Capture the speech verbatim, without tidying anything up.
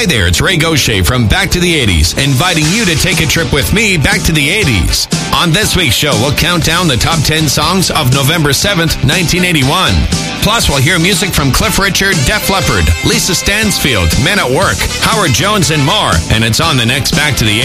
Hi there, it's Ray Gaucher from Back to the eighties, inviting you to take a trip with me back to the eighties. On this week's show, we'll count down the top ten songs of November seventh, nineteen eighty-one. Plus, we'll hear music from Cliff Richard, Def Leppard, Lisa Stansfield, Men at Work, Howard Jones, and more. And it's on the next Back to the eighties.